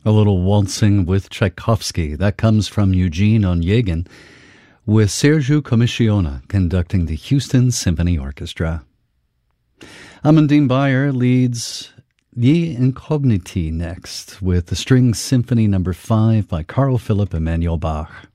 A little waltzing with Tchaikovsky. That comes from Eugene Onegin, with Sergiu Commissiona conducting the Houston Symphony Orchestra. Amandine Bayer leads Gli Incogniti next, with the String Symphony No. 5 by Carl Philipp Emanuel Bach.